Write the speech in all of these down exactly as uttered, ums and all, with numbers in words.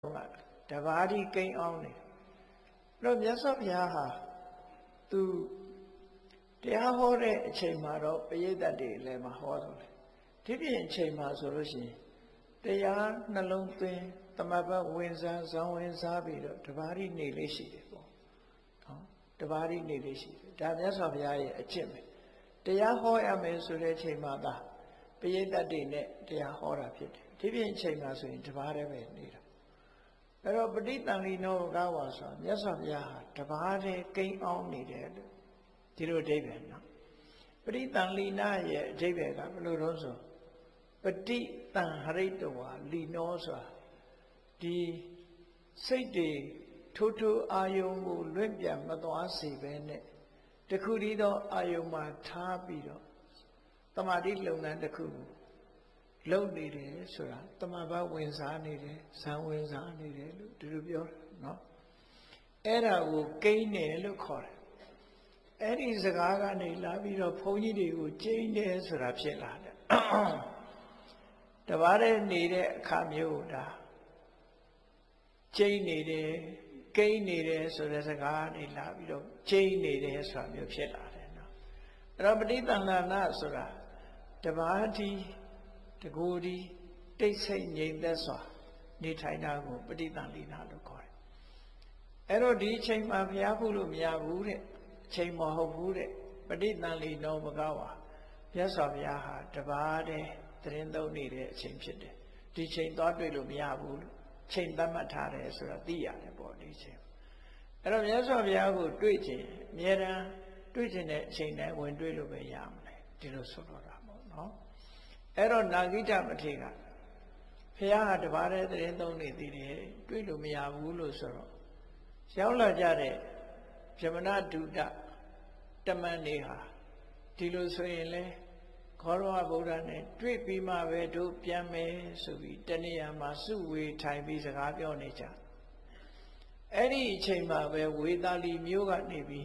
တဘာဒီကိန်းအောင်နေတော့မြတ်စွာဘုရားဟာသူတရားဟောတဲ့အချိန်မှာတော့ပရိသတ်တွေလည်းမဟောတော့လေဒီပြင်အချိန်မှာဆိုလို့ရှိရင်တရားနှလုံးသွင်းသမဘဝင်စားဇောင်းဝင်စားပြီးတော့တဘာဒီနေလေးရှိတယ်ပေါ့နော်တဘာဒီနေလေးရှိတယ်ဒါမြတ်စွာဘုရားရဲ့အကျင့်ပဲတရားဟောရမယ်ဆိုတဲ့အချိန်မှာသာပရိသတ်တွေနဲ့တရားဟောတာဖြစ်တယ်ဒီပြင်အချိန်မှာဆိုရင်တဘာတည်းပဲနေတာအဲ့တော့ပဋိသန္ဓေနောကဝါဆိုမြတ်စွာဘုရားဟာတပါးတည်းကိန်းအောင်နေတယ်လို့ဒီလိုအဓိပ္ပာယ်နော်ပဋိသန္ဓေနာရဲ့အဓိပ္ပာယ်ကဘယ်လိုတော့ဆိုပဋိသန္ဟရိတဝါလီနောဆိုတာဒီစိတ်တွေထိုးထိုးအာယုံကိုလွင့်ပြန်မသွားစေပဲနဲ့တခုတည်းသောအာယုံမှာထားပြီးတော့တမာတိလုပ်ငန်းတစ်ခုကိုလုံနေတယ်ဆိုတာတမဘဝင်စားနေတယ်ဇံဝင်စားနေတယ်လို့ဒီလိုပြောတယ်နော်အဲ့ဒါကိုကိန်းတယ်လို့ခေါ်တယ်အဲ့ဒီစကားကနေလာပြီးတော့ဘုန်းကြီးတွေကိုကျိန်းတယ်ဆိုတာဖြစ်လာတယ်တပါးတည်းနေတဲ့အခါမျိုးဒါကျိန်းနေတယ်ကိန်းနေတယ်ဆိုတဲ့စကားကနေလာပြီးတော့ကျိန်းနေတယ်ဆိုတာမျိုးဖြစ်လာတယ်နော်အဲ့တော့ပဋိသန္ဓနာဆိုတာတပါးဒီတကူဒီတိတ်ဆိတ်ငြိမ်သက်စွာနေထိုင်တာကိုပဋိသန္ဓေနာလို့ခေါ်တယ်အဲ့တော့ဒီအချိန်မှာဘုရားพูดလို့မရဘူးတဲ့အချိန်မဟုတ်ဘူးတဲ့ပဋိသန္ဓေနောမကဝါမြတ်စွာဘုရားဟာတပါးတည်းသတင်းသုံးနေတဲ့အချိန်ဖြစ်တယ်ဒီချိန်သွားတွေ့လို့မရဘူးလို့ချိန်သတ်မှတ်ထားတယ်ဆိုတာသိရတယ်ပေါ့ဒီချိန်အဲ့တော့မြတ်စွာဘုရားကိုတွေ့ခြင်းအမြဲတမ်းတွေ့ခြင်းတဲ့အချိန်တိုင်းဝင်တွေ့လို့ပဲရမလဲဒီလိုဆိုတော့တာပေါ့နော်အဲ့တော့နာဂိတမထေရကဘုရားဟာတပါးတည်းသတင်းသုံးနေသေးတယ်တွေ့လို့မရဘူးလို့ဆိုတော့ရောက်လာကြတဲ့ဗြဟ္မဏဒုတတမန်တွေဟာဒီလိုဆိုရင်လေခောရဝဗုဒ္ဓနဲ့တွေ့ပြီးမှပဲတို့ပြန်မယ်ဆိုပြီးတနေ့ရမှာစုဝေထိုင်ပြီးစကားပြောနေကြအဲ့ဒီအချိန်မှာပဲဝေသာလီမျိုးကနေပြီး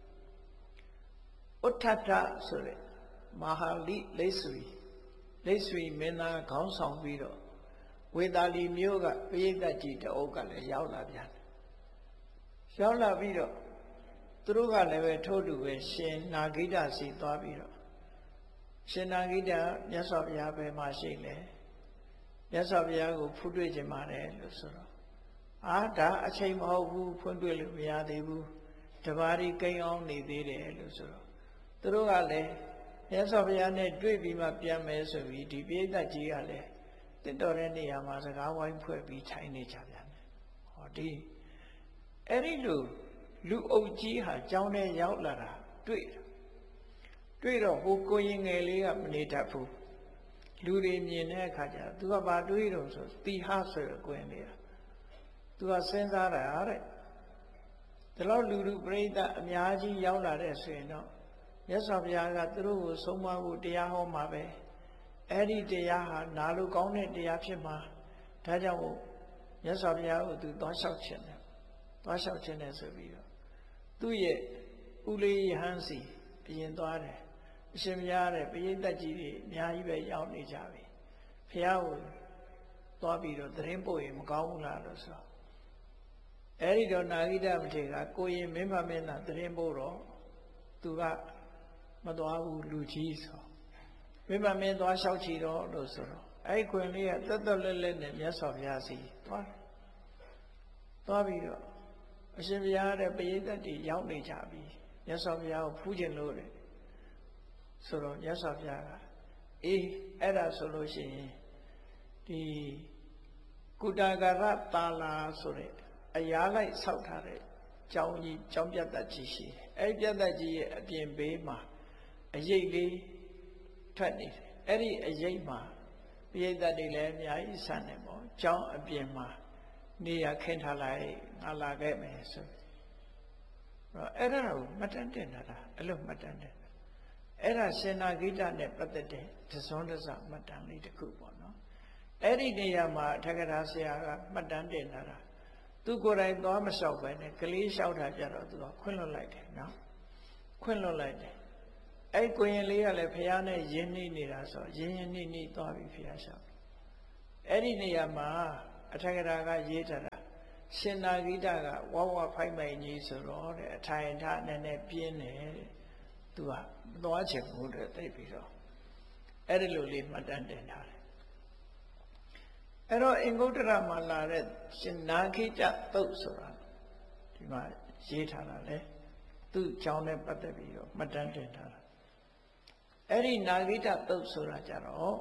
ဥဋ္ဌတဆိုတဲ့မဟာလိလိတ်ဆွေလိတ်ဆွေမင်းသားခေါင်းဆောင်ပြီးတော့ဝေသာလီမျိုးကပရိသတ်ကြီးတအုပ်ကလည်းရောက်လာပြန်တယ်ရောက်လာပြီးတော့သူတို့ကလည်းပဲထို့တူပဲရှင်နာဂိတစီသွားပြီးတော့ရှင်နာဂိတမြတ်စွာဘုရားပဲမှာရှိလေမြတ်စွာဘုရားကိုဖူးတွေ့ခြင်းပါတယ်လို့ဆိုတော့အာဒါအချိန်မဟုတ်ဘူးဖွင့်တွေ့လို့မရသေးဘူးတပါးဒီကိန်းအောင်နေသေးတယ်လို့ဆိုတော့သူတို့ကလည်းမြတ်စွာဘုရားနဲ့တွေ့ပြီးမှပြန်မယ်ဆိုပြီးဒီပိဋကကြီးကလည်းတင့်တော်တဲ့နေရာမှာစကားဝိုင်းဖွဲ့ပြီးထိုင်နေကြပြန်တယ်ဟောဒီအဲ့ဒီလိုလူအုပ်ကြီးဟာကျောင်းထဲရောက်လာတာတွေ့တယ်တွေ့တော့ဟိုကိုရင်ငယ်လေးကမနေတတ်ဘူးလူတွေမြင်တဲ့အခါကျသူကဘာတွေးတော့ဆိုတီဟဆိုရကွင်းနေတာသူကစဉ်းစားတာတဲ့ဒီလောက်လူလူပြိဿအများကြီးရောက်လာတဲ့ဆိုရင်တော့မြတ်စွာဘုရားကသူတို့ကိုဆုံးမဖို့တရားဟောမှာပဲအဲ့ဒီတရားဟာနာလို့ကောင်းတဲ့တရားဖြစ်မှာဒါကြောင့်မြတ်စွာဘုရားကိုသူသွားလျှောက်ခြင်းတယ်သွားလျှောက်ခြင်းတယ်ဆိုပြီးတော့သူ့ရဲ့ဦးလေးယဟန်စီအရင်သွားတယ်အရှင်ဘုရားတဲ့ပရိသတ်ကြီးတွေအများကြီးပဲရောက်နေကြပြီဘုရားကိုသွားပြီးတော့သတင်းပို့ရင်မကောင်းဘူးလားလို့ဆိုအဲ့ဒီတော့နာဂိတမထေရကကိုရင်မင်းမမင်းသားသတင်းပို့တော့သူကမသွားဘူးလူကြီးဆိုမင်းမမင်းသွားလျှောက်ချီတော့လို့ဆိုတော့အဲ့ခွင်လေးကတက်တက်လက်လက်နဲ့မြတ်စွာဘုရားစီသွားသွားပြီးတော့အရှင်ဘုရားတဲ့ပရိသတ်တွေရောက်နေကြပြီမြတ်စွာဘုရားကိုဖူးခြင်းလို့တယ်ဆိုတော့မြတ်စွာဘုရားကအေးအဲ့ဒါဆိုလို့ရှိရင်ဒီကုတဂရတာလာဆိုတဲ့အရာလိုက်ဆောက်ထားတဲ့ကျောင်းကြီးကျောင်းပြတ်သက်ကြီးရှိတယ်အဲ့ပြတ်သက်ကြီးရဲ့အပြင်ဘေးမှာအရိပ်လေးထွက်နေတယ်အဲ့ဒီအရိပ်မှာပရိသတ်တွေလည်းအများကြီးဆန်တယ်ပေါ့ကျောင်းအပြင်မှာနေရခင်းထားလိုက်ငါလာခဲ့မယ်ဆိုတော့အဲ့ဒါကိုမှတ်တမ်းတင်တာအဲ့လိုမှတ်တမ်းတင်အဲ့ဒါရှင်နာဂိတနဲ့ပတ်သက်တဲ့သဇွန်တစမှတ်တမ်းလေးတစ်ခုပေါ့နော်အဲ့ဒီနေရာမှာထက္ကရာဆရာကမှတ်တမ်းတင်တာသူကိုယ်တိုင်သွားမလျှောက်ပဲနဲ့ကလေးလျှောက်တာကြတော့သူကခွင့်လွတ်လိုက်တယ်နော်ခွင့်လွတ်လိုက်တယ်အဲ့ကိုရင်လေးကလည်းဖះနဲ့ရင်းနှီးနေတာဆိုရင်းရင်းနှီးနှီးသွားပြီးဖះလျှောက်အဲ့ဒီနေရာမှာအထက်ကရာကရေးထားတာရှင်နာဂိတကဝဝဖိုက်မိုင်ကြီးဆိုတော့တဲ့အထိုင်ထားနဲ့နဲ့ပြင်းတယ်တဲ့သူကမသွားချင်ဘူးတဲ့သိပြီးတော့အဲ့ဒီလိုလေးမှတ်တမ်းတင်ထားတယ်အဲ့တော့အင်္ဂုတ္တရမှာလာတဲ့ရှင်နာဂိတသုတ်ဆိုတာဒီမှာရေးထားတာလေသူ့အကြောင်းနဲ့ပတ်သက်ပြီးတော့မှတ်တမ်းတင်ထားတာအဲ့ဒီနာဂိတသုတ်ဆိုတာကြတော့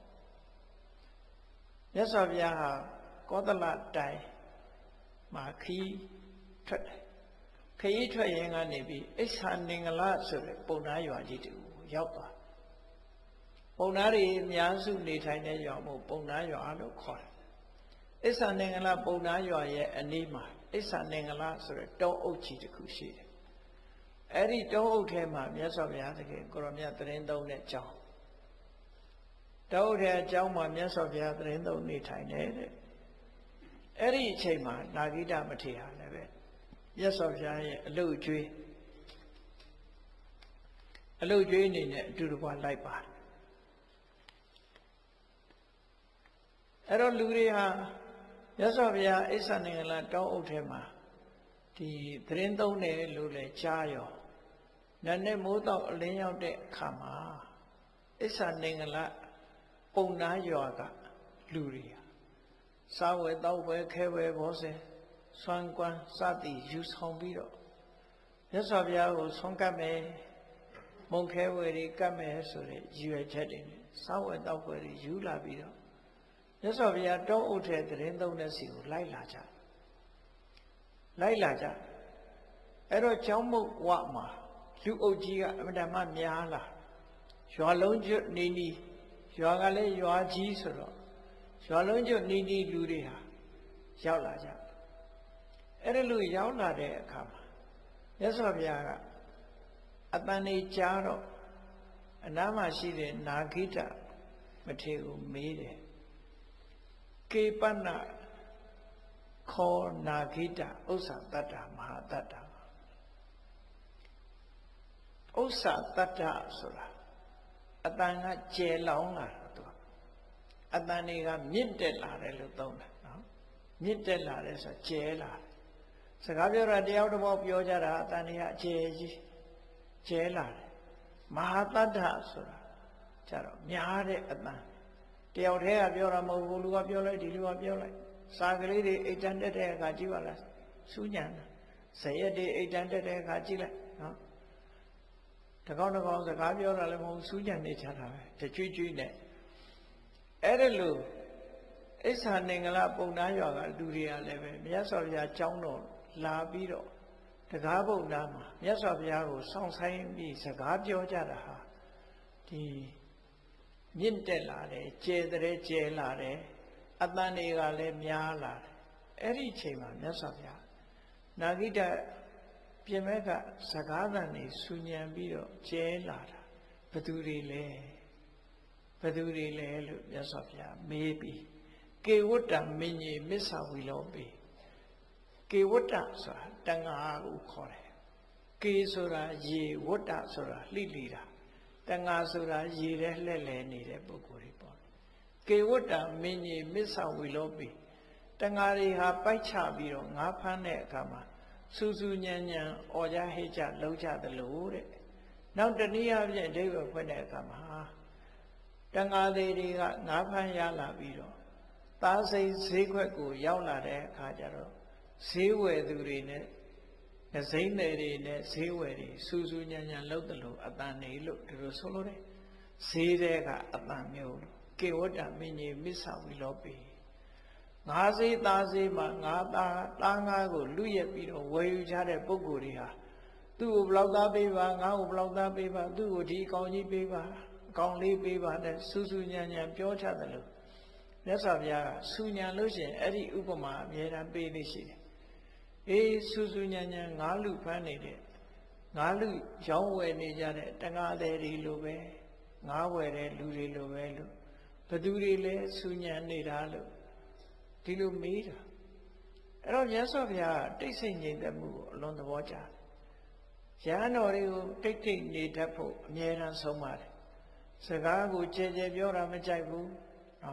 မြတ်စွာဘုရားဟာကောသလတိုင်မှာခီးထွက်တယ်ခရီးထွက်ရင်ကနေပြီးအိဆာနင်္ဂလဆိုတဲ့ပုံနာရွာကြီးတူရောက်သွားပုံနာတွေအများစုနေထိုင်တဲ့ရွာမို့ပုံနာရွာလို့ခေါ်တယ်အိဆာနင်္ဂလပုံနာရွာရဲ့အနီးမှာအိဆာနင်္ဂလဆိုတဲ့တောအုပ်ကြီးတစ်ခုရှိတယ်အဲ့ဒီတောအုပ်ထဲမှာမြတ်စွာဘုရားသခင်ကိုရောမြတ်သရင်သုံးတဲ့ကျောင်းတောအုပ်ထဲအကျောင်းမှာမြတ်စွာဘုရားသရင်သုံးနေထိုင်တယ်တဲ့အဲ့ဒီအချိန်မှာနာဂိတမထေရလည်းပဲမြတ်စွာဘုရားရဲ့အလုတ်ကျွေးအလုတ်ကျွေးအနေနဲ့အတူတကွလိုက်ပါတယ်အဲ့တော့လူတွေဟာမြတ်စွာဘုရားအိဆာနင်္ဂလတောင်းအုပ်ထဲမှာဒီသတင်းသုံးတယ်လို့လည်းကြားရောနတ်နဲ့မိုးတော့အလင်းရောက်တဲ့အခါမှာအိဆာနင်္ဂလပုံနာရွာကလူတွေစားဝဲတောက်ဝဲခဲဝဲဘောဆယ်ဆွမ်းကွမ်းစသည်ယူဆောင်ပြီးတော့မြတ်စွာဘုရားကိုဆွမ်းကပ်မယ်မုံခဲဝဲတွေကပ်မယ်ဆိုတဲ့ရည်ရွယ်ချက်တွေနဲ့စားဝဲတောက်ဝဲတွေယူလာပြီးတော့မြတ်စွာဘုရားတောအုပ်ထဲသတင်းသုံးတဲ့စီကိုလိုက်လာကြလိုက်လာကြအဲ့တော့ကျောင်းမုတ်ဝမှာလူအုပ်ကြီးကအမတမများလာရွာလုံးကျွတ်နေနီရွာကလည်းရွာကြီးဆိုတော့ရွာလုံးကျွတ်နီနီလူတွေဟာရောက်လာကြအဲ့ဒါလူရောက်လာတဲ့အခါမှာမြတ်စွာဘုရားကအတန်နေကြားတော့အနားမှာရှိတဲ့နာဂိတမထေရကိုမေးတယ်ကေပနခောနာဂိတဥစ္စာတတ္တမဟာတတ္တဥစ္စာတတ္တဆိုတာအတန်ကကျယ်လောင်လာတာသူအတန်တွေကမြင့်တက်လာတယ်လို့သုံးတယ်နော်မြင့်တက်လာတယ်ဆိုကျယ်လာတယ်စကားပြောတာတယောက်တစ်ပေါက်ပြောကြတာအတန်တွေကအကျယ်ကြီးကျယ်လာတယ်မဟာတတ္တဆိုတာကြတော့များတဲ့အတန်တယောက်တည်းကပြောတာမဟုတ်ဘူးလူကပြောလိုက်ဒီလူကပြောလိုက်စာကလေးတွေအိတ်တန်တက်တဲ့အခါကြည့်ပါလားစူးညံတာဇရက်တွေအိတ်တန်တက်တဲ့အခါကြည့်လိုက်နော်တကောင်းတကောင်းစကားပြောတာလည်းမဟုတ်စူးညံနေချတာပဲတကျွိကျွိနဲ့အဲ့ဒါလို့အိဆာနင်္ဂလပုံနာရွာကလူတွေကလည်းပဲမြတ်စွာဘုရားကျောင်းတော်လာပြီးတော့တကားပုံနာမှာမြတ်စွာဘုရားကိုစောင့်ဆိုင်ပြီးစကားပြောကြတာဟာဒီမြင့်တက်လာတယ်ကျဲတဲ့ကျဲလာတယ်အတန်တွေကလည်းများလာတယ်အဲ့ဒီအချိန်မှာမြတ်စွာဘုရားနာဂိတပြင်မဲ့ကစကားသံတွေဆူညံပြီးတော့ကျဲလာတာဘသူတွေလဲဘသူတွေလဲလို့မြတ်စွာဘုရားမေးပြီးကေဝတ္တမင်းကြီးမစ္ဆဝီလောပေကေဝတ္တဆိုတာတန်ဃာကိုခေါ်တယ်ကေဆိုတာရေဝတ္တဆိုတာလှိလီတာတန်ဃာဆိုတာရေထဲလှဲ့လဲနေတဲ့ပုဂ္ဂိုလ်တွေပေါ့ကေဝတ္တမင်းကြီးမစ္ဆဝီလောပေတန်ဃာတွေဟာပိုက်ချပြီးတော့ငါးဖမ်းတဲ့အခါမှာစူးစူးညံညံအော်ကြဟိတ်ကြလှုပ်ကြသလိုတဲ့နောက်တနည်းအားဖြင့်အဓိပ္ပာယ်ဖွင့်တဲ့အခါမှာတန်ဃာတွေတွေကငါးဖမ်းရလာပြီးတော့သားစိတ်ဈေးခွက်ကိုရောက်လာတဲ့အခါကျတော့ဈေးဝယ်သူတွေနဲ့ငစိမ့်တွေနဲ့ဈေးဝယ်တွေစူးစူးညံညံလှုပ်သလိုအတန်နေလို့ဒီလိုဆိုလို့တယ်ဈေးတဲ့ကအတန်မျိုးကေဝတ္တမင်းကြီးမစ္ဆဝီလောပေငါးစေးသားစေးမှာငါးသားသားငါးကိုလူရက်ပြီးတော့ဝယ်ယူကြတဲ့ပုဂ္ဂိုလ်တွေဟာသူ့ကိုဘလောက်သားပေးပါငါ့ကိုဘလောက်သားပေးပါသူ့ကိုဒီအကောင်ကြီးပေးပါအကောင်လေးပေးပါတဲ့စူးစူးညံညံပြောချတယ်လို့မြတ်စွာဘုရားကစူညံလို့ရှိရင်အဲ့ဒီဥပမာအမြဲတမ်းပေးနေရှိတယ်အေးစူးစူးညံညံငါးလူဖမ်းနေတဲ့ငါးလူရောင်းဝယ်နေကြတဲ့တန်ဃာတွေလိုပဲငါးဝယ်တဲ့လူတွေလိုပဲလို့ဘသူတွေလဲစူညံနေတာလို့ဒီလိုမေးတာအဲ့တော့မြတ်စွာဘုရားတိတ်ဆိတ်ငြိမ်သက်မှုကိုအလွန်သဘောကျတယ်ရဟန်းတော်တွေကိုတိတ်တိတ်နေတတ်ဖို့အမြဲတမ်းဆုံးပါတယ်စကားကိုကြဲကြဲပြောတာမကြိုက်ဘူးနော်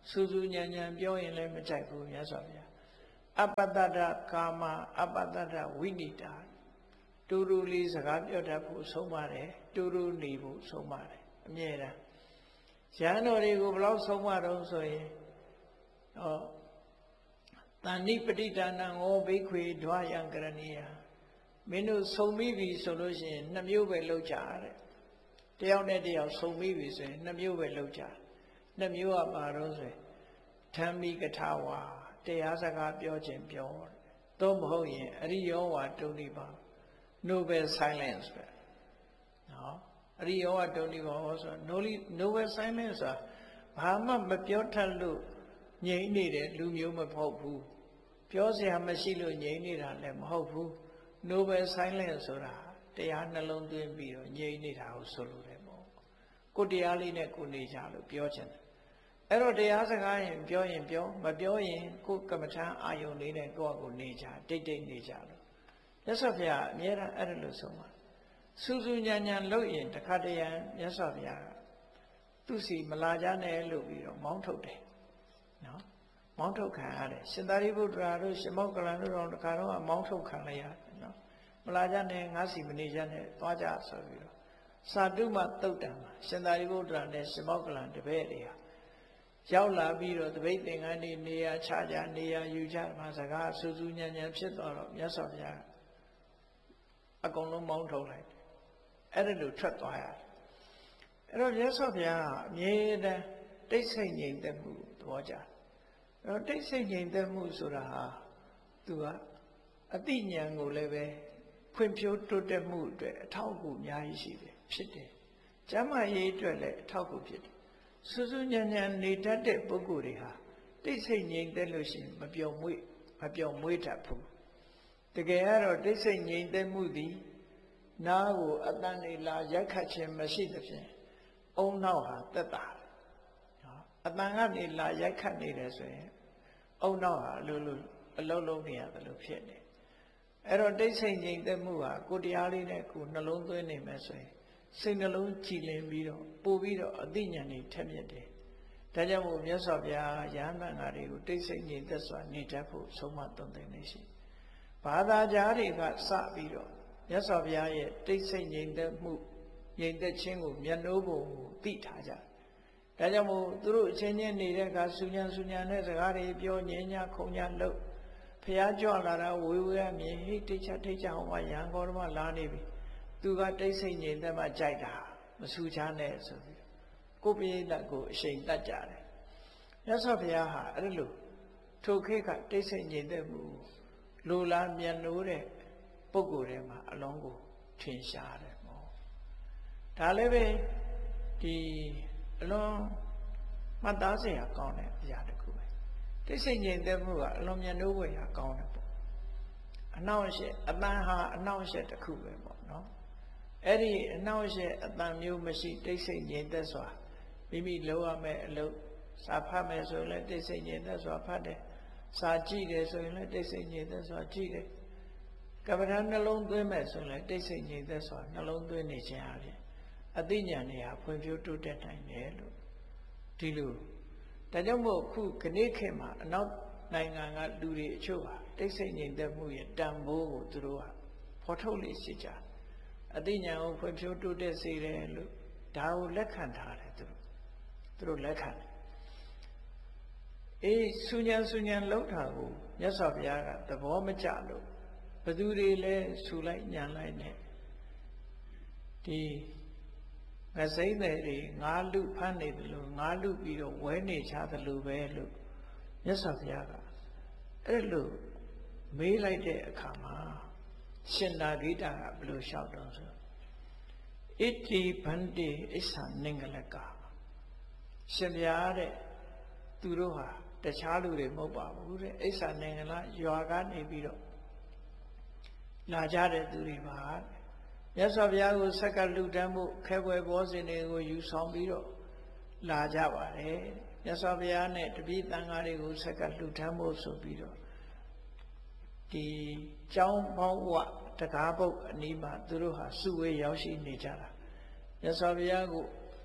စူးစူးညံညံပြောရင်လည်းမကြိုက်ဘူးမြတ်စွာဘုရားအပတ္တဒကာမအပတ္တဒဝိနိတာတူတူလေးစကားပြောတတ်ဖို့ဆုံးပါတယ်တူတူနေဖို့ဆုံးပါတယ်အမြဲတမ်းရဟန်းတော်တွေကိုဘယ်လောက်ဆုံးမတော့ဆိုရင်ဟောတဏိပဋိဒါနံဩဘိက္ခွေဓဝယံကရဏီယမင်းတို့ဆုံးမိပြီဆိုလို့ရှိရင်နှစ်မျိုးပဲလုပ်ကြတဲ့တယောက်နဲ့တယောက်ဆုံးမိပြီဆိုရင်နှစ်မျိုးပဲလုပ်ကြနှစ်မျိုးကပါတော့ဆိုရင်ဓမ္မိကထာဝါတရားစကားပြောခြင်းပြောသို့မဟုတ်ရင်အရိယောဝါတုန်တိပါ noble silence ပဲနော်အရိယောဝါတုန်တိပါဟောဆို noble silence ဆိုတာဘာမှမပြောထက်လို့ငြိမ့်နေတဲ့လူမျိုးမဟုတ်ဘူးပြောစရာမရှိလို့ငြိမ့်နေတာလည်းမဟုတ်ဘူး noble silence ဆိုတာတရားနှလုံးသွင်းပြီးတော့ငြိမ့်နေတာကိုဆိုလိုတယ်ပေါ့ကိုတရားလေးနဲ့ကိုနေကြလို့ပြောချင်တယ်အဲ့တော့တရားစကားရင်ပြောရင်ပြောမပြောရင်ကိုကမ္မထာအာယုန်လေးနဲ့ကိုယ့်အကိုနေကြတိတ်တိတ်နေကြလို့မြတ်စွာဘုရားအမြဲတမ်းအဲ့ဒါလို့ဆုံးပါစူးစူးညံညံလုပ်ရင်တခါတရံမြတ်စွာဘုရားသူစီမလာကြနဲ့လို့ပြီးတော့မောင်းထုတ်တယ်နော်မောင်းထုတ်ခံရတယ်ရှင်သာရိပုတ္တရာတို့ရှင်မောက္ကလန်တို့တော့တခါတော့မောင်းထုတ်ခံလိုက်ရတယ်နော်မလာကြနဲ့ငါစီမနေကြနဲ့သွားကြဆိုပြီးတော့စာတုမတုတ်တံမှာရှင်သာရိပုတ္တရာနဲ့ရှင်မောက္ကလန်တပည့်တွေဟာရောက်လာပြီးတော့တပိတ်သင်္ကန်းနေနေရာခြားကြနေရာယူကြမှာစကားစူးစူးညံညံဖြစ်သွားတော့မြတ်စွာဘုရားအကုန်လုံးမောင်းထုတ်လိုက်အဲ့ဒါလိုထွက်သွားရတယ်အဲ့တော့မြတ်စွာဘုရားအမြဲတမ်းတိတ်ဆိတ်ငြိမ်သက်မှုသဘောကျအဲ့တော့တိတ်ဆိတ်ငြိမ်သက်မှုဆိုတာဟာသူကအတိညာဏ်ကိုလည်းပဲဖွံ့ဖြိုးတိုးတက်မှုအတွက်အထောက်အကူအများကြီးရှိတယ်ဖြစ်တယ်ကျမ်းမာရေးအတွက်လည်းအထောက်အကူဖြစ်တယ်စူးစူးညံညံနေတတ်တဲ့ပုဂ္ဂိုလ်တွေဟာတိတ်ဆိတ်ငြိမ်သက်လို့ရှိရင်မပျော်မွေ့မပျော်မွေ့တတ်ဘူးတကယ်ကတော့တိတ်ဆိတ်ငြိမ်သက်မှုသည်နားကိုအတန်နေလာရိုက်ခတ်ခြင်းမရှိသဖြင့်အုံနောက်ဟာတက်တာနော်အတန်ကနေလာရိုက်ခတ်နေတယ်ဆိုရင်အုံနောက်ဟာအလိုလိုအလုံးလုံးနေရတယ်လို့ဖြစ်နေအဲ့တော့တိတ်ဆိတ်ငြိမ်သက်မှုဟာကိုတရားလေးနဲ့ကိုနှလုံးသွင်းနေမယ်ဆိုရင်စိတ်နှလုံးကြည်လင်ပြီးတော့ပို့ပြီးတော့အသိဉာဏ်တွေထက်မြက်တယ်ဒါကြောင့်မို့မြတ်စွာဘုရားယဟန်တန်ဃာတွေကိုတိတ်ဆိတ်ငြိမ်သက်စွာနေတတ်ဖို့ဆုံးမသွန်သင်နေရှိဘာသာကြားတွေကစပြီးတော့မြတ်စွာဘုရားရဲ့တိတ်ဆိတ်ငြိမ်သက်မှုငြိမ်သက်ခြင်းကိုမျက်နှိုးပုံကိုသိထားကြဒါကြောင့်မို့သူတို့အချင်းချင်းနေတဲ့အခါဆူညံဆူညံတဲ့စကားတွေပြောငြင်းညခုံညလို့ဘုရားကြွလာတာဝေဝေအမြင်ဟိတိတ်ချထိတ်ချဟောမှာရဟန်းတော်မှာလာနေပြီသူကတိတ်ဆိတ်ငြိမ်သက်မှကြိုက်တာမဆူချနဲ့ဆိုပြီးကိုပိဋကကိုအရှိန်တတ်ကြတယ်မြတ်စွာဘုရားဟာအဲ့လိုထိုခေတ်ကတိတ်ဆိတ်ငြိမ်သက်မှုလိုလားမြတ်နိုးတဲ့ပုဂ္ဂိုလ်တွေမှာအလုံးကိုထင်ရှားတယ်ပေါ့ဒါလည်းပဲဒီအလုံးမှတ်သားစရာကောင်းတဲ့အရာတစ်ခုပဲတိတ်ဆိတ်ငြိမ်သက်မှုကအလုံးမြတ်နိုးဝယ်ရာကောင်းတယ်ပေါ့အနှောင့်အယှက်အတန်ဟာအနှောင့်အယှက်တစ်ခုပဲပေါ့နော်အဲ့ဒီအနှောင့်အယှက်အတန်မျိုးမရှိတိတ်ဆိတ်ငြိမ်သက်စွာမိမိလုပ်ရမယ့်အလုပ်စာဖတ်မယ်ဆိုရင်လည်းတိတ်ဆိတ်ငြိမ်သက်စွာဖတ်တယ်စာကြည့်တယ်ဆိုရင်လည်းတိတ်ဆိတ်ငြိမ်သက်စွာကြည့်တယ်ကမ္မထာနှလုံးသွင်းမယ်ဆိုရင်လည်းတိတ်ဆိတ်ငြိမ်သက်စွာနှလုံးသွင်းနေခြင်းအပြင်အသိဉာဏ်တွေဟာဖွံ့ဖြိုးတိုးတက်နိုင်တယ်လို့ဒီလိုဒါကြောင့်မို့ခုခဏခေတ်မှာအနောက်နိုင်ငံကလူတွေအချို့ဟာတိတ်ဆိတ်ငြိမ်သက်မှုရဲ့တန်ဖိုးကိုသူတို့ကဖော်ထုတ်လေးရှိကြအသိဉာဏ်ကိုဖွံ့ဖြိုးတိုးတက်စေတယ်လို့ဒါကိုလက်ခံထားတယ်သူတို့သူတို့လက်ခံတယ်အေးဆူညံဆူညံလောက်တာကိုမြတ်စွာဘုရားကသဘောမကျလို့ဘသူတွေလဲဆူလိုက်ညံလိုက်နဲ့ဒီငစိမ့်တွေငါးလူဖမ်းနေတယ်လို့ငါးလူပြီးတော့ဝဲနေချတယ်လို့ပဲလို့မြတ်စွာဘုရားကအဲ့လိုမေးလိုက်တဲ့အခါမှာရှင်နာဂိတကဘယ်လိုလျှောက်တော့ဆိုဣတိဗန္တိအစ္ဆာနင်္ဂလကရှင်ဘုရားတဲ့သူတို့ဟာတခြားလူတွေမဟုတ်ပါဘူးတဲ့အစ္ဆာနင်္ဂလရွာကနေပြီးတော့လာကြတဲ့သူတွေပါမြတ်စွာဘုရားကိုဆက်ကလူတန်းမှုခဲပွဲဘောဇင်တွေကိုယူဆောင်ပြီးတော့လာကြပါတယ်မြတ်စွာဘုရားနဲ့တပည့်တန်ဃာတွေကိုဆက်ကလူတန်းမှုဆိုပြီးတော့ဒီကျောင်းပေါင်းဝတကားပုတ်အနီးမှာသူတို့ဟာစုဝေးရောက်ရှိနေကြတာမြတ်စွာဘုရားကို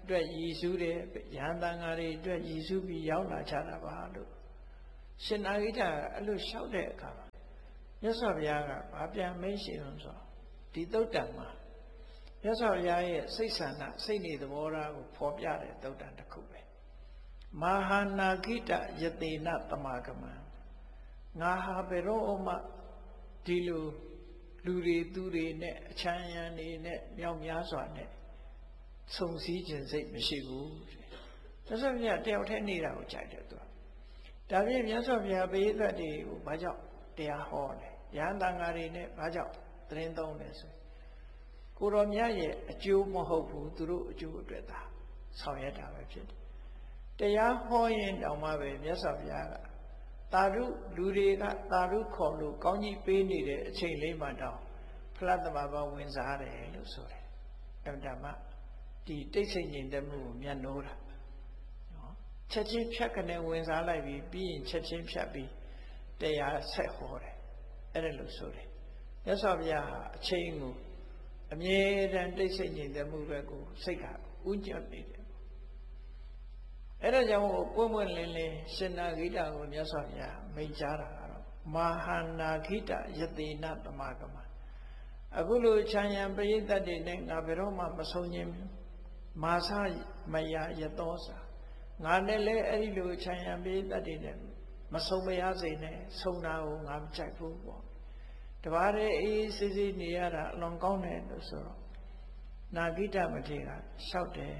အတွက်ရည်စူးတယ်ယဟန်တန်ဃာတွေအတွက်ရည်စူးပြီးရောက်လာကြတာပါလို့ရှင်နာဂိတကအဲ့လိုလျှောက်တဲ့အခါမှာမြတ်စွာဘုရားကဘာပြန်မေးရှိလို့ဆိုဒီသုတ်တံမှာမြတ်စွာဘုရားရဲ့စိတ်ဆန္ဒစိတ်နေသဘောထားကိုဖော်ပြတဲ့သုတ်တံတစ်ခုပဲမဟာနာဂိတယတေနတမဂမံငါဟာဘယ်တော့မှဒီလိုလူတွေသူတွေနဲ့အချမ်းရံနေနဲ့မြောက်များစွာနဲ့ဆုံစည်းခြင်းစိတ်မရှိဘူးမြတ်စွာဘုရားတယောက်တည်းနေတာကိုကြိုက်တယ်သူဒါဖြင့်မြတ်စွာဘုရားပရိသတ်တွေကိုဘာကြောင့်တရားဟောလဲယဟန်တန်ဃာတွေနဲ့ဘာကြောင့်သတင်းသုံးလဲဆိုကိုတော်မြတ်ရဲ့အကျိုးမဟုတ်ဘူးသူတို့အကျိုးအတွက်သာဆောင်ရွက်တာပဲဖြစ်တယ်တရားဟောရင်တောင်မှပဲမြတ်စွာဘုရားကတာရုလူတွေကတာရုခေါ်လို့ကောင်းကြီးပေးနေတဲ့အချိန်လေးမှတောင်ဖလားသမဘာဝင်စားတယ်လို့ဆိုတယ်အမှန်တမ်းဒီတိတ်ဆိတ်ငြိမ်သက်မှုကိုမျက်နှိုးတာနော်ချက်ချင်းဖြတ်ကနေဝင်စားလိုက်ပြီးပြီးရင်ချက်ချင်းဖြတ်ပြီးတရားဆက်ဟောတယ်အဲ့ဒါလို့ဆိုတယ်မြတ်စွာဘုရားဟာအချိန်ကိုအမြဲတမ်းတိတ်ဆိတ်ငြိမ်သက်မှုပဲကိုစိတ်ကဥညွတ်နေတယ်အဲ့ဒါကြောင့်ပွင့်ပွင့်လင်းလင်းရှင်နာဂိတကိုမြတ်စွာဘုရားမိန့်ကြားတာကတော့မဟာနာဂိတယတေနတမဂမအခုလိုချမ်းရံပရိသတ်တွေနဲ့ငါဘယ်တော့မှမဆုံးခြင်းမာစမယယတောစာငါနဲ့လည်းအဲ့ဒီလိုချမ်းရံပရိသတ်တွေနဲ့မဆုံးမရစေနဲ့ဆုံးတာကိုငါမကြိုက်ဘူးပေါ့တပါးတည်းအေးစေးစေးနေရတာအလွန်ကောင်းတယ်လို့ဆိုတော့နာဂိတမထေရကလျှောက်တယ်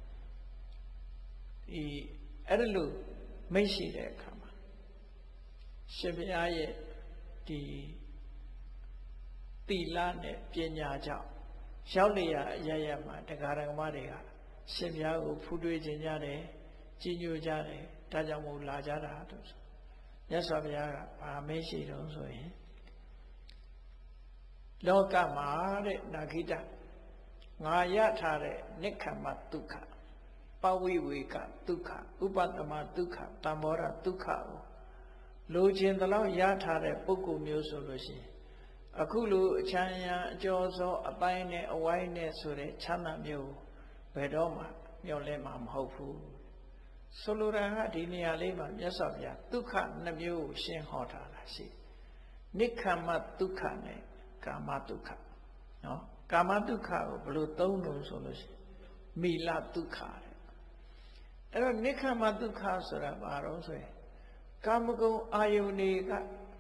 ဒီအဲ့ဒါလို့မိတ်ရှိတဲ့အခါမှာရှင်ဘုရားရဲ့ဒီသီလနဲ့ပညာကြောင့်ရောက်လျက်အရရမှာတရားဓမ္မတွေကရှင်ဘုရားကိုဖူးတွေးခြင်းကြတယ်ကြီးညိုကြတယ်ဒါကြောင့်မို့လာကြတာတို့ဆိုမြတ်စွာဘုရားကဘာမေးရှိတော့ဆိုရင်လောကမှာတဲ့နာဂိတငါရထားတဲ့နိက္ခမဒုက္ခပဝိဝေကဒုက္ခဥပတမဒုက္ခတံဘောရဒုက္ခကိုလိုချင်သလောက်ရထားတဲ့ပုဂ္ဂိုလ်မျိုးဆိုလို့ရှိရင်အခုလိုအချမ်းရံအကျော်စောအပိုင်းနဲ့အဝိုင်းနဲ့ဆိုတဲ့ချမ်းသာမျိုးဘယ်တော့မှမျှော်လင့်မှာမဟုတ်ဘူးဆိုလိုတာကဒီနေရာလေးမှာမြတ်စွာဘုရားဒုက္ခနှစ်မျိုးကိုရှင်းဟောထားတာရှိနိက္ခမဒုက္ခနဲ့ကာမဒုက္ခနော်ကာမဒုက္ခကိုဘယ်လိုသုံးလို့ဆိုလို့ရှိရင်မိလဒုက္ခတဲ့အဲ့တော့နိက္ခမဒုက္ခဆိုတာဘာလို့ဆိုရင်ကာမဂုဏ်အာယုန်တွေက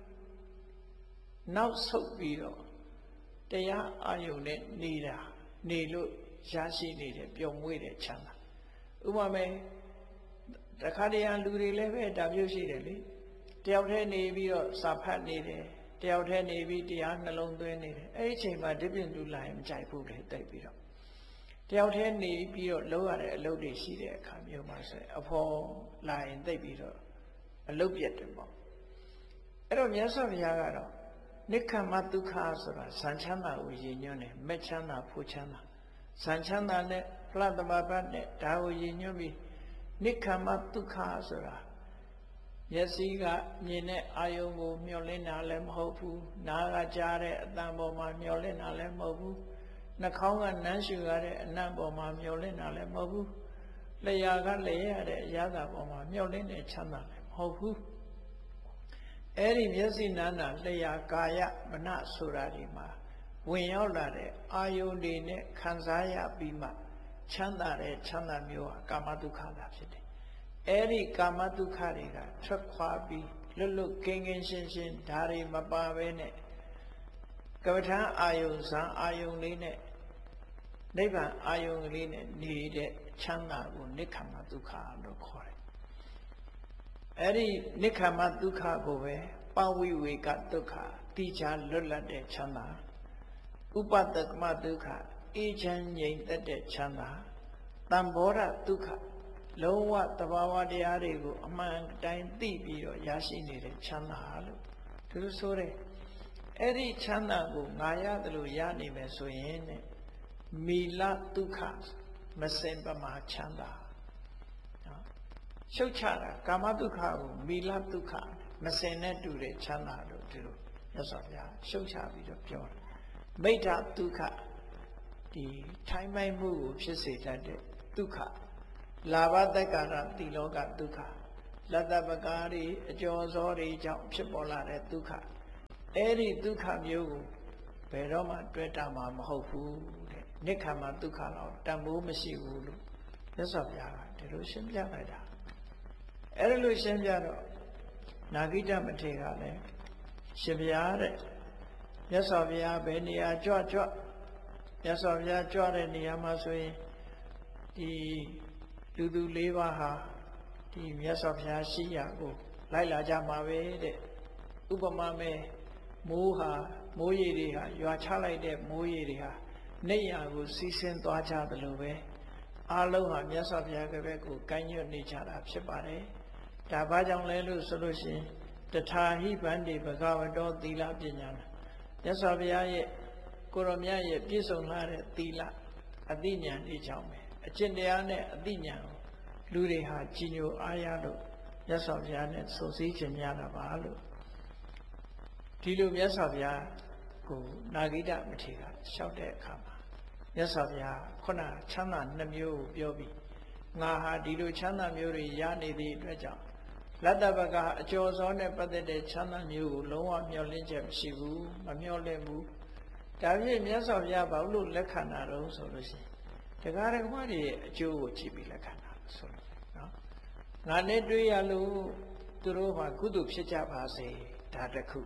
နောက်ဆုတ်ပြီးတော့တရားအာယုန်နဲ့နေတာနေလို့ရရှိနေတဲ့ပျော်မွေ့တဲ့ချမ်းသာဥပမာတခါတည်းလူတွေလည်းပဲဒါမျိုးရှိတယ်လေတယောက်တည်းနေပြီးတော့စာဖတ်နေတယ်တယောက်တည်းနေပြီးတရားနှလုံးသွင်းနေတယ်အဲ့ဒီအချိန်မှာဒီပြင်လူလာရင်မကြိုက်ဘူးလေတိတ်ပြီးတော့တယောက်တည်းနေပြီးတော့လုပ်ရတဲ့အလုပ်တွေရှိတဲ့အခါမျိုးမှာဆိုအဖော်လာရင်တိတ်ပြီးတော့အလုပ်ပြတ်တယ်ပေါ့အဲ့တော့မြတ်စွာဘုရားကတော့နိက္ခမဒုက္ခဆိုတာဇန်ချမ်းသာကိုရည်ညွှန်းတယ်မဲ့ချမ်းသာဖို့ချမ်းသာဇန်ချမ်းသာနဲ့ဖလားသမဘတ်နဲ့ဒါကိုရည်ညွှန်းပြီးနိက္ခမဒုက္ခဆိုတာမျက်စိကမြင်တဲ့အာယုံကိုမျောလင့်တာလည်းမဟုတ်ဘူးနားကကြားတဲ့အသံပေါ်မှာမျောလင့်တာလည်းမဟုတ်ဘူးနှာခေါင်းကနမ်းရှူရတဲ့အနံ့ပေါ်မှာမျောလင့်တာလည်းမဟုတ်ဘူးလျှာကလည်းရတဲ့အရာသာပေါ်မှာမျောလင့်တဲ့ချမ်းသာလည်းမဟုတ်ဘူးအဲ့ဒီမျက်စိနာနာလျှာကာယမနဆိုတာဒီမှာဝင်ရောက်လာတဲ့အာယုန်တွေနဲ့ခံစားရပြီးမှချမ်းသာတဲ့ချမ်းသာမျိုးဟာကာမဒုက္ခသာဖြစ်တယ်အဲ့ဒီကာမဒုက္ခတွေကထွက်ခွာပြီးလွတ်လွတ်ကင်းကင်းရှင်းရှင်းဓာရီမပါဘဲနဲ့ကမ္မထာအာယုန်ဇံအာယုန်လေးနဲ့နိဗ္ဗာန်အာယုန်လေးနဲ့နေတဲ့ချမ်းသာကိုနိက္ခမဒုက္ခလို့ခေါ်တယ်အဲ့ဒီနိက္ခမဒုက္ခကိုပဲပဝိဝေကဒုက္ခတိချာလွတ်လပ်တဲ့ချမ်းသာဥပတကမဒုက္ခအေးချမ်းငြိမ်သက်တဲ့ချမ်းသာတံဘောရဒုက္ခလုံးဝတဘာဝတရားတွေကိုအမှန်တိုင်းသိပြီးတော့ရရှိနေတဲ့ချမ်းသာလို့သူတို့ဆိုတယ်အဲ့ဒီချမ်းသာကိုငါရတယ်လို့ရနိုင်မယ်ဆိုရင်တဲ့မိလဒုက္ခမစင်ပမာချမ်းသာနော်ရှုတ်ချတာကာမဒုက္ခကိုမိလဒုက္ခမစင်နဲ့တူတဲ့ချမ်းသာလို့ဒီလိုမြတ်စွာဘုရားရှုတ်ချပြီးတော့ပြောတယ်မိဋ္ဌဒုက္ခဒီထိုင်းမိုက်မှုကိုဖြစ်စေတတ်တဲ့ဒုက္ခလာဘတက္ကရာတိလောကဒုက္ခလတ္တပကားတွေအကျော်စောတွေကြောင့်ဖြစ်ပေါ်လာတဲ့ဒုက္ခအဲ့ဒီဒုက္ခမျိုးကိုဘယ်တော့မှတွေ့တာမှမဟုတ်ဘူးတဲ့နိခမဒုက္ခတော့တန်ဖိုးမရှိဘူးလို့မြတ်စွာဘုရားကဒီလိုရှင်းပြလိုက်တာအဲ့ဒါလို့ရှင်းပြတော့နာဂိတမထေရကလည်းရှင်ဘုရားတဲ့မြတ်စွာဘုရားဘယ်နေရာကြွကြွမြတ်စွာဘုရားကြွတဲ့နေရာမှာဆိုရင်ဒီလူသူလေးပါးဟာဒီမြတ်စွာဘုရားရှိရာကိုလိုက်လာကြမှာပဲတဲ့ဥပမာမဲ့မိုးဟာမိုးရေတွေဟာရွာချလိုက်တဲ့မိုးရေတွေဟာနေရာကိုစီးဆင်းသွားကြသလိုပဲအားလုံးဟာမြတ်စွာဘုရားကပဲကိုကိုင်းညွတ်နေကြတာဖြစ်ပါတယ်ဒါဘာကြောင့်လဲလို့ဆိုလို့ရှိရင်တထာဟိဗန္တိဘဂဝတောသီလပညာမြတ်စွာဘုရားရဲ့ကိုရောမြတ်ရဲ့ပြည့်စုံလာတဲ့သီလအသိဉာဏ်တွေကြောင့်ပဲအကျင့်တရားနဲ့အသိဉာဏ်ကိုလူတွေဟာကြည်ညိုအားရလို့မြတ်စွာဘုရားနဲ့ဆုံစည်းခြင်းများတာပါလို့ဒီလိုမြတ်စွာဘုရားကိုနာဂိတမထေရကလျှောက်တဲ့အခါမှာမြတ်စွာဘုရားခုနချမ်းသာနှမျိုးကိုပြောပြီးငါဟာဒီလိုချမ်းသာမျိုးတွေရနေသည့်အတွက်ကြောင့်လတ္တပကအကျော်စောနဲ့ပတ်သက်တဲ့ချမ်းသာမျိုးကိုလုံးဝမျှော်လင့်ချက်မရှိဘူးမမျှော်လင့်ဘူးဒါဖြင့်မြတ်စွာဘုရားဘာလို့လက်ခံတာတော့ဆိုလို့ရှိရင်တရားဓမ္မတွေရဲ့အကျိုးကိုကြည့်ပြီးလက်ခံတာဆိုလို့နော်ငါနဲ့တွေ့ရလို့သူတို့ဟာကုသိုလ်ဖြစ်ကြပါစေဒါတခု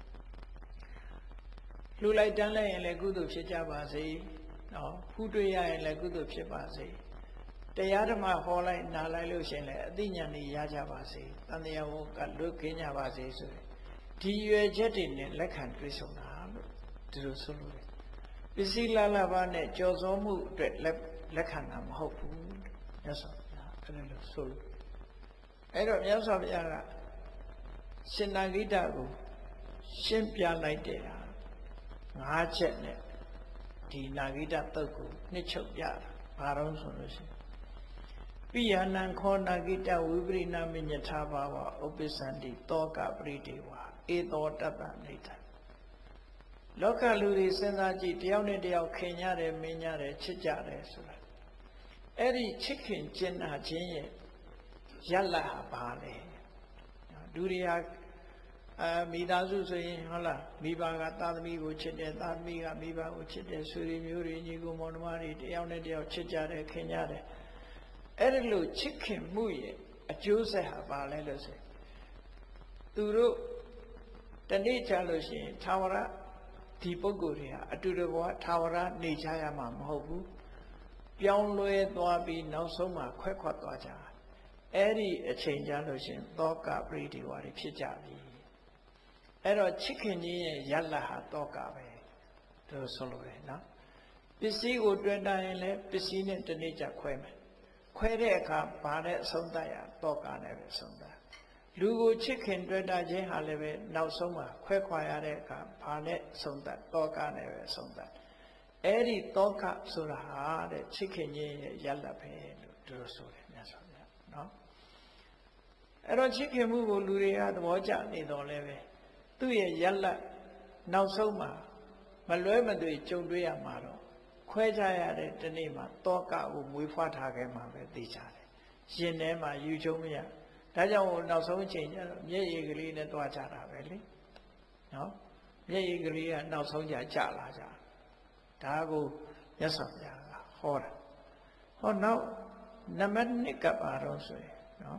လှူလိုက်တန်းလိုက်ရင်လည်းကုသိုလ်ဖြစ်ကြပါစေနော်ဖူးတွေ့ရရင်လည်းကုသိုလ်ဖြစ်ပါစေတရားဓမ္မဟောလိုက်နားလိုက်လို့ရှင်လည်းအသိဉာဏ်တွေရကြပါစေတန်တရားဝကလွတ်ခင်းကြပါစေဆိုရင်ဒီရွယ်ချက်တွေနဲ့လက်ခံတွေ့ဆုံတာလို့ဒီလိုဆိုလို့ပစ္စည်းလာလာပါနဲ့ကြော်စောမှုအတွက်လက်လက်ခံတာမဟုတ်ဘူးမြတ်စွာဘုရားအဲ့လိုဆိုလို့အဲ့တော့မြတ်စွာဘုရားကရှင်နာဂိတကိုရှင်းပြလိုက်တဲ့ဟာငါးချက်နဲ့ဒီနာဂိတသုတ်ကိုနှစ်ချုပ်ပြတာဘာလို့ဆိုလို့ရှိရင်ပိယနံခောနာဂိတဝိပရိနာမညထာဘာဝဥပ္ပစ္စန္တိတောကပရိဒေဝဧသောတတ္တနိဋ္ဌလောကလူတွေစဉ်းစားကြည့်တယောက်နဲ့တယောက်ခင်ကြတယ်မင်းကြတယ်ချစ်ကြတယ်ဆိုတာအဲ့ဒီချစ်ခင်ကျင်နာခြင်းရဲ့ရလတ်ဟာဘာလဲလူတွေဟာအာမိသားစုဆိုရင်ဟုတ်လားမိဘကသာသမီကိုချစ်တယ်သာသမီကမိဘကိုချစ်တယ်ဆွေတွေမျိုးတွေညီကိုမောင်နှမတွေတယောက်နဲ့တယောက်ချစ်ကြတယ်ခင်ကြတယ်အဲ့ဒီလိုချစ်ခင်မှုရဲ့အကျိုးဆက်ဟာဘာလဲလို့ဆိုသူတို့တနေ့ချလို့ရှိရင်သာဝရဒီပုဂ္ဂိုလ်တွေဟာအတူတကွသာဝရနေကြရမှာမဟုတ်ဘူးပြောင်းလဲသွားပြီးနောက်ဆုံးမှခွဲခွက်သွားကြအဲ့ဒီအချိန်ကြလို့ရှိရင်သောကပရိဒီဝါတွေဖြစ်ကြပြီအဲ့တော့ချစ်ခင်ခြင်းရဲ့ရလတ်ဟာသောကပဲသူဆိုလိုတယ်နော်ပစ္စည်းကိုတွေ့တာရင်လည်းပစ္စည်းနဲ့တနေ့ကြခွဲမယ်ခွဲတဲ့အခါဘာနဲ့အဆုံးသတ်ရသောကနဲ့ပဲဆုံးသတ်လူကိုချစ်ခင်တွေ့တာခြင်းဟာလည်းပဲနောက်ဆုံးမှာခွဲခွာရတဲ့အခါဘာနဲ့ဆုံးသတ်သောကနဲ့ပဲဆုံးသတ်အဲ့ဒီသောကဆိုတာဟာတဲ့ချစ်ခင်ခြင်းရဲ့ရလတ်ပဲလို့သူတို့ဆိုတယ်မြတ်စွာဘုရားနော်အဲ့တော့ချစ်ခင်မှုကိုလူတွေကသဘောကျနေတော့လည်းပဲသူ့ရဲ့ရလတ်နောက်ဆုံးမှာမလွဲမသွေကြုံတွေ့ရမှာတော့ခွဲကြရတဲ့ဒီနေ့မှာတောကကိုမွေးဖွားထားခဲ့မှာပဲသိကြတယ်ရှင်ထဲမှာယူချုံမရဒါကြောင့်နောက်ဆုံးအချိန်ကျတော့မျက်ရည်ကလေးနဲ့တွားကြတာပဲလေနော်မျက်ရည်ကလေးကနောက်ဆုံးကြကြလာကြဒါကိုမြတ်စွာဘုရားကဟောတာဟောနောက်နံပါတ်နှစ်ကပါတော့ဆိုရင်နော်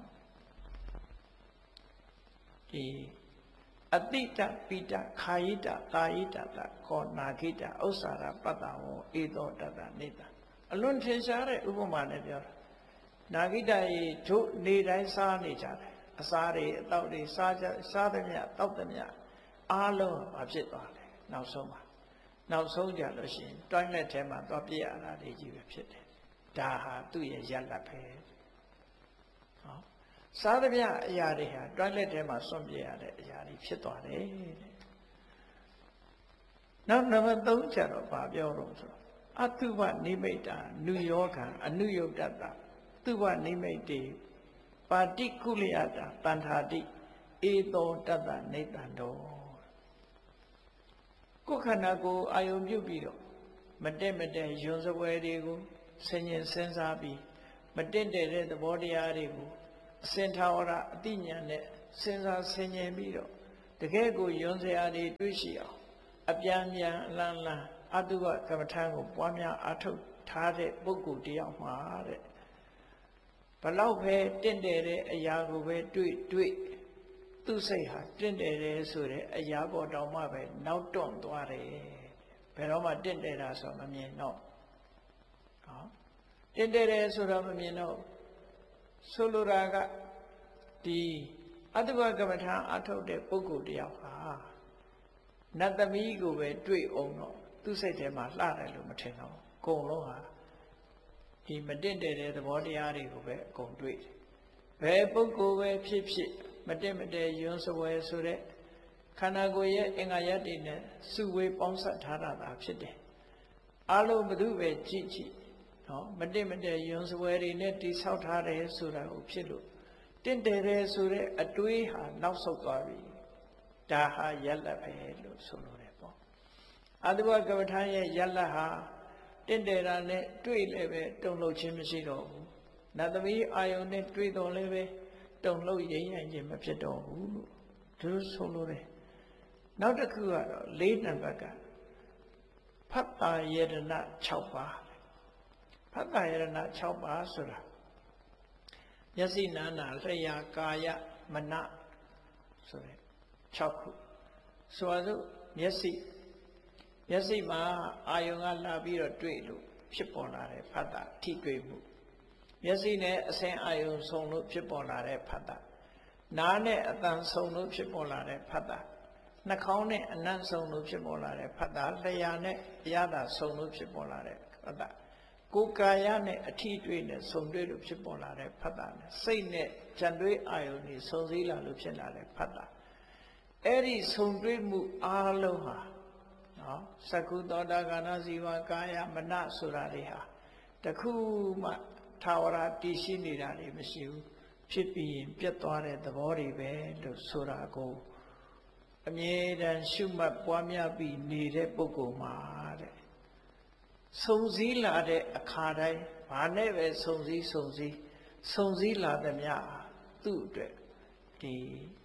ဒီအတိတပိတခာယိတကာယိတတခောနာခိတဥစ္စာရပတ္တဝောဧသောတတ္တနိတ္တအလွန်ထင်ရှားတဲ့ဥပမာနဲ့ပြောတာနာခိတရေတို့နေတိုင်းစားနေကြတယ်အစားတွေအတောက်တွေစားကြစားသမျှတောက်သမျှအားလုံးမဖြစ်သွားတယ်နောက်ဆုံးပါနောက်ဆုံးကြလို့ရှိရင်တွိုင်းလက်ထဲမှာသွားပြရတာတွေကြီးပဲဖြစ်တယ်ဒါဟာသူ့ရဲ့ရလတ်ပဲဟောစားသမျှအရာတွေဟာတွိုင်းလက်ထဲမှာစွန့်ပြရတဲ့အရာတွေဖြစ်သွားတယ်တဲ့နောက်နံပါတ်သုံးကျတော့ဗာပြောတော့ဆိုအတုပနိမိတ်တာနုယောဂံအနုယုတ်တတတုပနိမိတ်တေပါတိကုလယတာတန္ထာတိဧသောတတ္တနိတ္တံတော်ကိုယ်ခန္ဓာကိုယ်အာယုံပြုတ်ပြီးတော့မတက်မတက်ယွန်စပွဲတွေကိုဆင်ញင်စဉ်းစားပြီးမတင့်တယ်တဲ့သဘောတရားတွေကိုအစင်ထာဝရအတိညာနဲ့စဉ်းစားဆင်ခြင်ပြီးတော့တကယ်ကိုယွန်းစရာတွေတွေ့ရှိအောင်အပြန်ပြန်အလန်းလန်းအတုဝကမ္မထံကိုပွားများအားထုတ်ထားတဲ့ပုဂ္ဂိုလ်တယောက်မှာတဲ့ဘလောက်ပဲတင့်တယ်တဲ့အရာကိုပဲတွေ့တွေ့သူ့စိတ်ဟာတင့်တယ်တယ်ဆိုတဲ့အရာပေါ်တောင်မှပဲနောက်တွန့်သွားတယ်ဘယ်တော့မှတင့်တယ်တာဆိုမမြင်တော့ဟောတင့်တယ်တယ်ဆိုတော့မမြင်တော့ဆိုလိုတာကဒီအတုဝကမ္မထံအထုတ်တဲ့ပုဂ္ဂိုလ်တယောက်ဟာနတ်သမီးကိုပဲတွေ့အောင်တော့သူ့စိတ်ထဲမှာလှတယ်လို့မထင်တော့အကုန်လုံးဟာဒီမတင့်တယ်တဲ့သဘောတရားတွေကိုပဲအကုန်တွေ့တယ်ဘယ်ပုဂ္ဂိုလ်ပဲဖြစ်ဖြစ်မတင့်မတယ်ယွန်းစပွဲဆိုတဲ့ခန္ဓာကိုယ်ရဲ့အင်္ဂါရပ်တွေနဲ့စုဝေးပေါင်းစပ်ထားတာဖြစ်တယ်အလုံးဘု து ပဲကြည့်ကြည့်နော်မတင့်မတယ်ယွန်းစပွဲတွေနဲ့တိဆောက်ထားတယ်ဆိုတာကိုဖြစ်လို့တင့်တယ်တယ်ဆိုတဲ့အတွေးဟာနောက်ဆုတ်သွားပြီဒါဟာယက်လက်ပဲလို့ဆိုလိုတယ်ပေါ့အတုဝကမ္မထံရဲ့ယက်လက်ဟာတင့်တယ်တာနဲ့တွေ့လည်းပဲတုံ့လှုပ်ခြင်းမရှိတော့ဘူးနတ်သမီးအာယုန်နဲ့တွေ့တော့လည်းပဲတုံ့လှုပ်ရိမ့်ရိုင်ခြင်းမဖြစ်တော့ဘူးလို့သူဆိုလိုတယ်နောက်တစ်ခုကတော့လေးနံပါတ်ကဖတ်တာယတနာ၆ပါးဖတ်တာယတနာ၆ပါးဆိုတာမျက်စိနာနာလျှာကာယမနဆိုတဲ့၆ခုဆိုပါစို့မျက်စိမျက်စိမှာအာယုံကလာပြီးတော့တွေ့လို့ဖြစ်ပေါ်လာတဲ့ဖတ်တာထိတွေ့မှုမျက်စိနဲ့အစင်အာယုံဆုံလို့ဖြစ်ပေါ်လာတဲ့ဖတ်တာနားနဲ့အသံဆုံလို့ဖြစ်ပေါ်လာတဲ့ဖတ်တာနှာခေါင်းနဲ့အနံ့ဆုံလို့ဖြစ်ပေါ်လာတဲ့ဖတ်တာလျှာနဲ့အရသာဆုံလို့ဖြစ်ပေါ်လာတဲ့ဖတ်တာကိုယ်ကာယနဲ့အထီးတွေ့နဲ့ဆုံတွေ့လို့ဖြစ်ပေါ်လာတဲ့ဖတ်တာနဲ့စိတ်နဲ့ကြံတွေးအာယုန်တွေဆုံစည်းလာလို့ဖြစ်လာတဲ့ဖတ်တာအဲ့ဒီဆုံတွေ့မှုအားလုံးဟာနော်သကုသောတာကာနဇီဝကာယမနဆိုတာတွေဟာတခုမှထာဝရတည်ရှိနေတာတွေမရှိဘူးဖြစ်ပြီးရင်ပြတ်သွားတဲ့သဘောတွေပဲလို့ဆိုတာကိုအမြဲတမ်းရှုမှတ်ပွားများပြီးနေတဲ့ပုဂ္ဂိုလ်မှာတဲ့ဆုံစည်းလာတဲ့အခါတိုင်းဘာနဲ့ပဲဆုံစည်းဆုံစည်းဆုံစည်းလာသည်များသူ့အတွက်ဒီ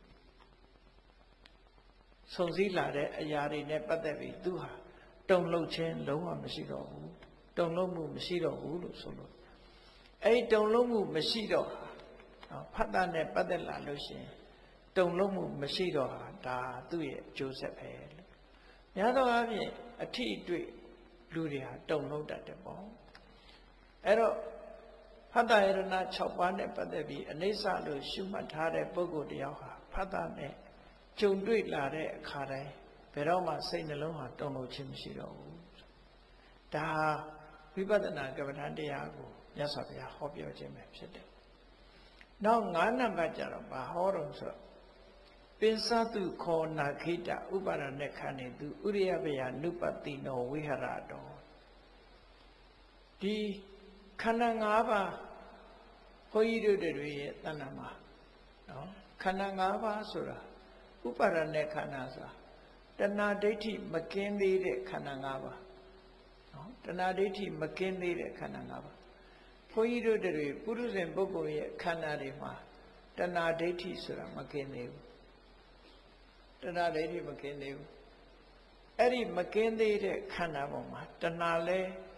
ဆုံစည်းလာတဲ့အရာတွေနဲ့ပတ်သက်ပြီးသူဟာတုံ့လှုပ်ခြင်းလုံးဝမရှိတော့ဘူးတုံ့လှုပ်မှုမရှိတော့ဘူးလို့ဆိုလို့အဲ့တုံ့လှုပ်မှုမရှိတော့ဖတ်တာနဲ့ပတ်သက်လာလို့ရှိရင်တုံ့လှုပ်မှုမရှိတော့ဟာဒါသူ့ရဲ့အကျိုးဆက်ပဲလို့များသောအားဖြင့်အထီးတွေ့လူတွေဟာတုံ့လှုပ်တတ်တယ်ပေါ့အဲ့တော့ဖတ်တာယရဏ၆ပါးနဲ့ပတ်သက်ပြီးအနိစ္စလို့ရှုမှတ်ထားတဲ့ပုဂ္ဂိုလ်တယောက်ဟာဖတ်တာနဲ့ကြုံတွေ့လာတဲ့အခါတိုင်းဘယ်တော့မှစိတ်နှလုံးဟာတုံ့လှုပ်ခြင်းမရှိတော့ဘူးဒါဝိပဿနာကမ္မဋ္ဌာန်းတရားကိုမြတ်စွာဘုရားဟောပြောခြင်းပဲဖြစ်တယ်နောက်၅နံပါတ်ကျတော့ဘာဟောတော့ဆိုပင်စတုခောနာခိတဥပါဒနဲ့ခန္နေသူဥရိယပယနုပတိနောဝိဟရတောဒီခန္ဓာ၅ပါးဘုန်းကြီးတို့တွေရဲ့တဏ္ဍာမှာနော်ခန္ဓာ၅ပါးဆိုတာဥပါဒနဲ့ခန္ဓာဆိုတာတဏှာဒိဋ္ဌိမကင်းသေးတဲ့ခန္ဓာ၅ပါးနော်တဏှာဒိဋ္ဌိမကင်းသေးတဲ့ခန္ဓာ၅ပါးဘုန်းကြီးတို့တွေပုရုဇဉ်ပုဂ္ဂိုလ်ရဲ့ခန္ဓာတွေမှာတဏှာဒိဋ္ဌိဆိုတာမကင်းသေးဘူးတဏှာဒိဋ္ဌိမကင်းသေးဘူးအဲ့ဒီမကင်းသေးတဲ့ခန္ဓာပေါ်မှာတဏှာလဲ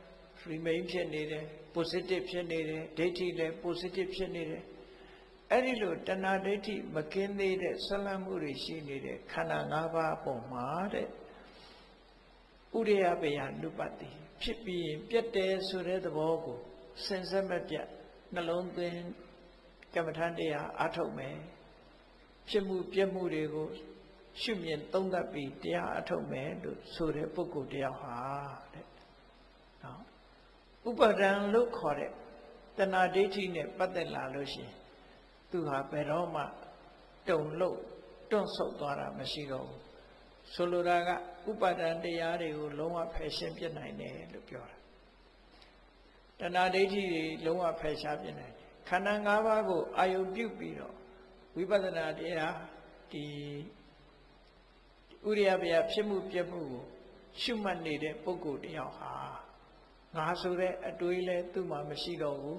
remain ဖြစ်နေတယ် positive ဖြစ်နေတယ်ဒိဋ္ဌိလဲ positive ဖြစ်နေတယ်အဲ့ဒီလိုတဏှာဒိဋ္ဌိမကင်းသေးတဲ့ဆွလမ်းမှုတွေရှိနေတဲ့ခန္ဓာ၅ပါးပေါ်မှာတဲ့ဥရိယပယနုပတိဖြစ်ပြီးရင်ပြတ်တယ်ဆိုတဲ့သဘောကိုစင်စက်မပြတ်နှလုံးသွင်းကမ္မထာတရားအားထုတ်မယ်ဖြစ်မှုပြတ်မှုတွေကိုရှုမြင်သုံးသပ်ပြီးတရားအားထုတ်မယ်လို့ဆိုတဲ့ပုဂ္ဂိုလ်တရားဟာတဲ့နော်ဥပါဒံလို့ခေါ်တဲ့တဏှာဒိဋ္ဌိနဲ့ပတ်သက်လာလို့ရှိရင်သူဟာဘယ်တော့မှတုံလို့တွန့်ဆုတ်သွားတာမရှိတော့ဘူးဆိုလိုတာကဥပါဒံတရားတွေကိုလုံးဝဖယ်ရှင်းပြနိုင်တယ်လို့ပြောတာတဏှာဒိဋ္ဌိတွေလုံးဝဖယ်ရှားပြနိုင်တယ်ခန္ဓာ၅ပါးကိုအာယုပြုပြီးတော့ဝိပဿနာတရားဒီဥရိယပယဖြစ်မှုပြမှုကိုရှုမှတ်နေတဲ့ပုဂ္ဂိုလ်တယောက်ဟာငါဆိုတဲ့အတွေးလဲသူ့မှာမရှိတော့ဘူး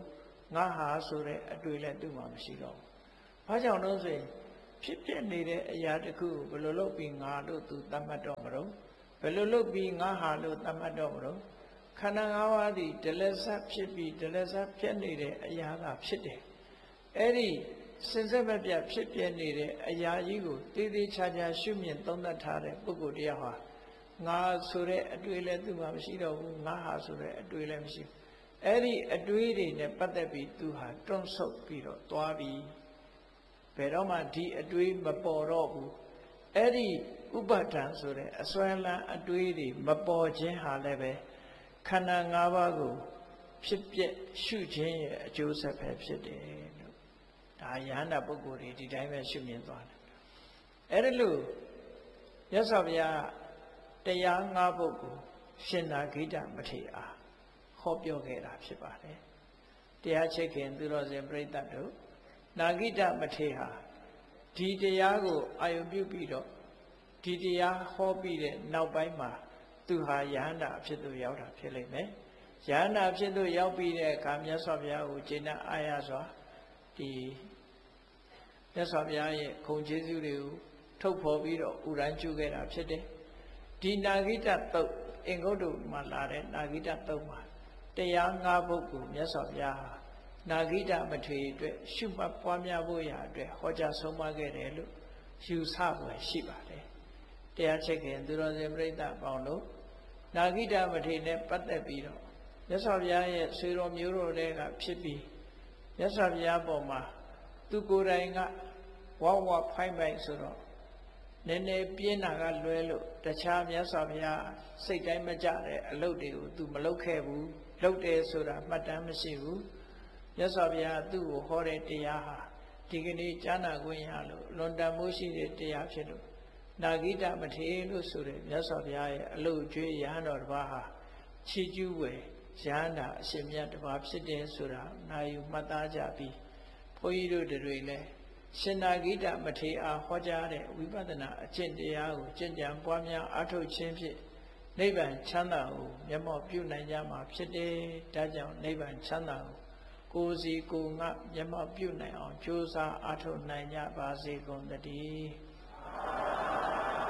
ငါဟာဆိုတဲ့အတွေ့လည်းသူ့မှာမရှိတော့ဘူး။ဘာကြောင့်လို့ဆိုရင်ဖြစ်ဖြစ်နေတဲ့အရာတစ်ခုကိုဘယ်လိုလုပ်ပြီးငါလို့သူသတ်မှတ်တော့မလို့ဘယ်လိုလုပ်ပြီးငါဟာလို့သတ်မှတ်တော့မလို့ခန္ဓာ၅ပါးသည်ဒလစပ်ဖြစ်ပြီးဒလစပ်ဖြစ်နေတဲ့အရာကဖြစ်တယ်။အဲ့ဒီစင်စစ်မပြတ်ဖြစ်ပြနေတဲ့အရာကြီးကိုတည်တည်ချာချာရှုမြင်သုံးသပ်ထားတဲ့ပုဂ္ဂိုလ်တရားဟာငါဆိုတဲ့အတွေ့လည်းသူ့မှာမရှိတော့ဘူးငါဟာဆိုတဲ့အတွေ့လည်းမရှိဘူးအဲ့ဒီအတွေ့တွေနဲ့ပတ်သက်ပြီးသူဟာတွန့်ဆုတ်ပြီးတော့သွားပြီးဘယ်တော့မှဒီအတွေ့မပေါ်တော့ဘူးအဲ့ဒီဥပါဒံဆိုတဲ့အစွဲလန်းအတွေ့တွေမပေါ်ခြင်းဟာလည်းပဲခန္ဓာ၅ပါးကိုဖြစ်ပြရှုခြင်းရဲ့အကျိုးဆက်ပဲဖြစ်တယ်လို့ဒါယဟန္တာပုဂ္ဂိုလ်တွေဒီတိုင်းပဲရှုမြင်သွားတယ်အဲ့ဒါလို့မြတ်စွာဘုရားတရားငါးပုဒ်ကိုရှင်နာဂိတမထေရအားဟောပြောခဲ့တာဖြစ်ပါတယ်တရားချစ်ခင်သူတော်စင်ပြိဿတ်တို့နာဂိတမထေရဟာဒီတရားကိုအာယုပြုပြီးတော့ဒီတရားဟောပြီးတဲ့နောက်ပိုင်းမှာသူဟာယဟန္တာအဖြစ်သို့ရောက်တာဖြစ်လိမ့်မယ်ယဟန္တာအဖြစ်သို့ရောက်ပြီးတဲ့အခါမြတ်စွာဘုရားကိုကျေနပ်အားရစွာဒီမြတ်စွာဘုရားရဲ့ခုံကျေးဇူးတွေကိုထုတ်ဖော်ပြီးတော့ဥရန်ကျူခဲ့တာဖြစ်တယ်ဒီနာဂိတသုတ်အင်္ဂုတ္တမှာလာတဲ့နာဂိတသုတ်မှာတရား၅ပုဒ်ကိုမြတ်စွာဘုရားဟာနာဂိတမထေရအတွက်ရှုမှတ်ပွားများဖို့ရာအတွက်ဟောကြားဆုံးမခဲ့တယ်လို့ယူဆဖွယ်ရှိပါတယ်တရားချစ်ခင်သူတော်စင်ပြိဿပေါင်းတို့နာဂိတမထေရနဲ့ပတ်သက်ပြီးတော့မြတ်စွာဘုရားရဲ့ဆွေတော်မျိုးတော်တွေကဖြစ်ပြီးမြတ်စွာဘုရားပေါ်မှာသူကိုယ်တိုင်ကဝဝဖိုင်းပိုင်ဆိုတော့နည်းနည်းပြင်းတာကလွဲလို့တခြားမြတ်စွာဘုရားစိတ်တိုင်းမကြတဲ့အလုပ်တွေကိုသူမလုပ်ခဲ့ဘူးလုပ်တယ်ဆိုတာမှတ်တမ်းမရှိဘူးမြတ်စွာဘုရားသူ့ကိုဟောတဲ့တရားဟာဒီကနေ့ကြားနာခွင့်ရလို့လွန်တန်မှုရှိတဲ့တရားဖြစ်လို့နာဂိတမထေရလို့ဆိုတဲ့မြတ်စွာဘုရားရဲ့အလုပ်ကျွေးရဟန်းတော်တစ်ပါးဟာချီးကျူးဝယ်ရဟန္တာအရှင်မြတ်တစ်ပါးဖြစ်တယ်ဆိုတာနာယူမှတ်သားကြပြီးဘုန်းကြီးတို့တွေလည်းရှင်နာဂိတမထေရအားဟောကြားတဲ့ဝိပဿနာအကျင့်တရားကိုကျင့်ကြံပွားများအားထုတ်ခြင်းဖြင့်နိဗ္ဗာန်ချမ်းသာကိုမျက်မှောက်ပြုနိုင်ကြမှာဖြစ်တယ်။ဒါကြောင့်နိဗ္ဗာန်ချမ်းသာကိုကိုယ်စီကိုယ်ငါမျက်မှောက်ပြုနိုင်အောင်ကြိုးစားအားထုတ်နိုင်ကြပါစေကုန်သတည်း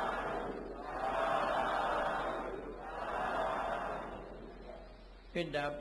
။ပိဋ္ဌပ